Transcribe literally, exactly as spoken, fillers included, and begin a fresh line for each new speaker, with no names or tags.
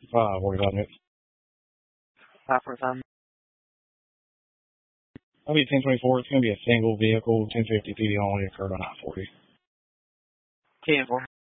Uh, forty-five minutes.
Five forty-five.
I'll be ten twenty-four. It's going to be a single vehicle, ten fifty P D only, occurred on I forty.
ten four.